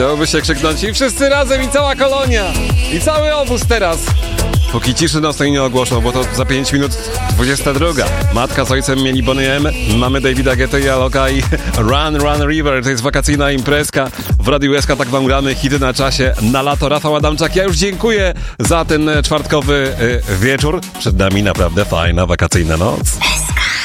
Chciałoby się krzyknąć i wszyscy razem, i cała kolonia, i cały obóz teraz. Póki ciszy nocnej nie ogłoszą, bo to za 5 minut 22. Matka z ojcem mieli Bonnie M, mamy Davida Guetta i Aloka i Run, Run River. To jest wakacyjna imprezka. W Radiu SK tak wam gramy hity na czasie. Na lato Rafał Adamczak. Ja już dziękuję za ten czwartkowy wieczór. Przed nami naprawdę fajna wakacyjna noc.